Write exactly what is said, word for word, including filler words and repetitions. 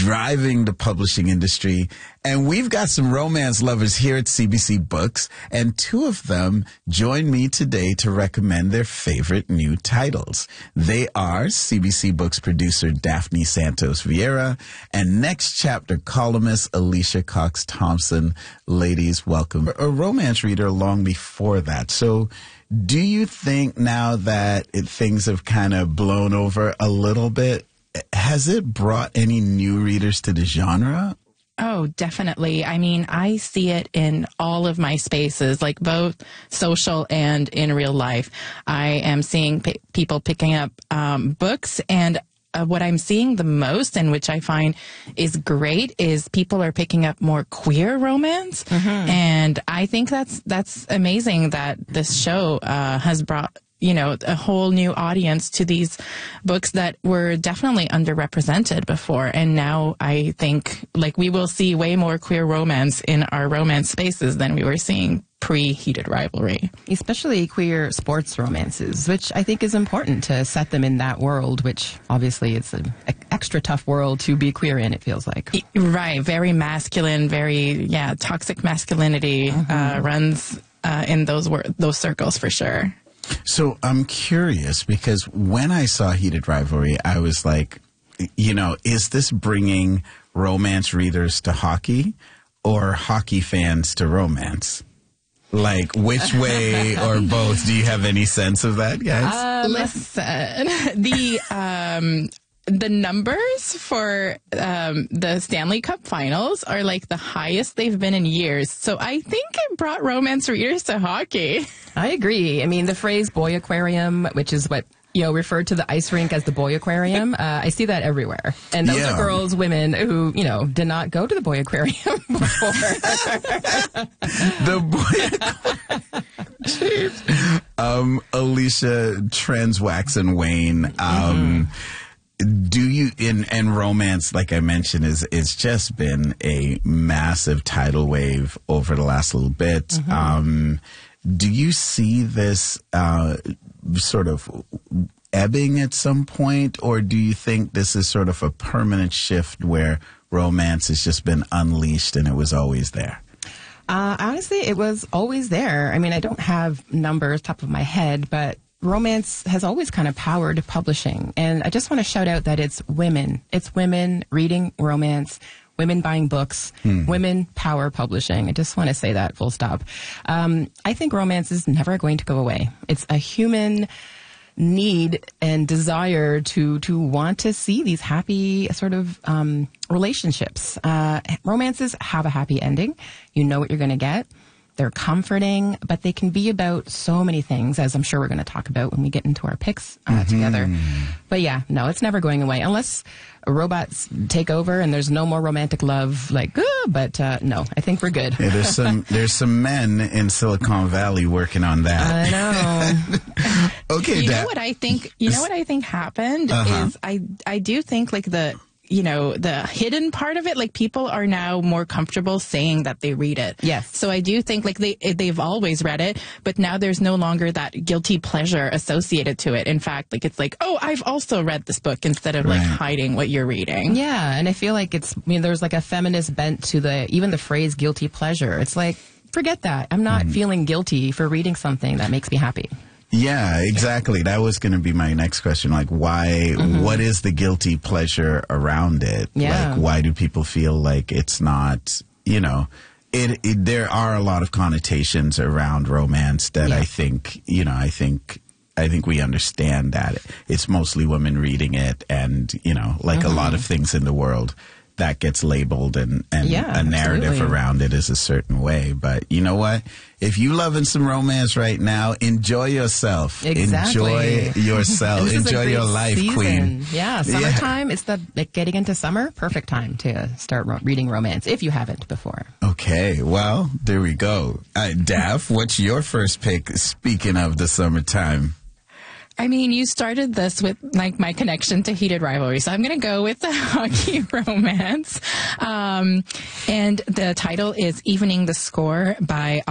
driving the publishing industry. And we've got some romance lovers here at C B C Books, and two of them join me today to recommend their favorite new titles. They are C B C Books producer Daphne Santos Vieira and Next Chapter columnist Alicia Cox Thompson. Ladies, welcome. A romance reader long before that. So do you think now that it, things have kind of blown over a little bit, has it brought any new readers to the genre? Oh, definitely. I mean, I see it in all of my spaces, like both social and in real life. I am seeing p- people picking up um, books, and uh, what I'm seeing the most, and which I find is great, is people are picking up more queer romance. Mm-hmm. And I think that's that's amazing that this show uh, has brought, you know, a whole new audience to these books that were definitely underrepresented before. And now I think, like, we will see way more queer romance in our romance spaces than we were seeing pre-Heated Rivalry. Especially queer sports romances, which I think is important to set them in that world, which obviously it's an extra tough world to be queer in, it feels like. Right. Very masculine, very, yeah, toxic masculinity mm-hmm. uh, runs uh, in those wor- those circles for sure. So I'm curious, because when I saw Heated Rivalry, I was like, you know, is this bringing romance readers to hockey or hockey fans to romance? Like, which way or both? Do you have any sense of that, guys? Um, Listen, the... Um, The numbers for um, the Stanley Cup Finals are like the highest they've been in years. So I think it brought romance readers to hockey. I agree. I mean, the phrase boy aquarium, which is what, you know, referred to the ice rink as the boy aquarium, uh, I see that everywhere. And those yeah. are girls, women who, you know, did not go to the boy aquarium before. The boy aquarium. Jeez. Um, Alicia, trends wax and wane. Um, mm-hmm. Do you, in, and romance, like I mentioned, is, it's just been a massive tidal wave over the last little bit. Mm-hmm. Um, do you see this, uh, sort of ebbing at some point, or do you think this is sort of a permanent shift where romance has just been unleashed and it was always there? Uh, honestly, it was always there. I mean, I don't have numbers top of my head, but romance has always kind of powered publishing. And I just want to shout out that it's women. It's women reading romance, women buying books, hmm. women power publishing. I just want to say that full stop. Um, I think romance is never going to go away. It's a human need and desire to to want to see these happy sort of um, relationships. Uh, romances have a happy ending. You know what you're going to get. They're comforting, but they can be about so many things, as I'm sure we're going to talk about when we get into our picks uh, mm-hmm. together. But yeah, no, it's never going away unless robots take over and there's no more romantic love. Like, uh, but uh, no, I think we're good. Yeah, there's some there's some men in Silicon Valley working on that. I know. Okay, you Dad. know what I think. You know what I think happened uh-huh. is I I do think like the. you know, the hidden part of it, like people are now more comfortable saying that they read it. Yes. So I do think like they, they've always read it, but now there's no longer that guilty pleasure associated to it. In fact, like it's like, oh, I've also read this book, instead of right. like hiding what you're reading. Yeah. And I feel like it's, I mean, there's like a feminist bent to the, even the phrase guilty pleasure. It's like, forget that. I'm not mm. feeling guilty for reading something that makes me happy. Yeah, exactly. That was going to be my next question. Like, why, mm-hmm. what is the guilty pleasure around it? Yeah. Like, why do people feel like it's not, you know, it, it there are a lot of connotations around romance that yeah. I think, you know, I think, I think we understand that it's mostly women reading it, and, you know, like mm-hmm. a lot of things in the world, that gets labeled, and, and yeah, a narrative absolutely. around it is a certain way. But you know what? If you loving some romance right now, enjoy yourself. Exactly. Enjoy yourself. Enjoy your life, season. Queen. Yeah, summertime. Yeah. It's the like, getting into summer. Perfect time to start ro- reading romance if you haven't before. Okay, well, there we go. Uh, Daph, what's your first pick? Speaking of the summertime. I mean, you started this with like my connection to Heated Rivalry, so I'm going to go with the hockey romance. Um, and the title is Evening the Score by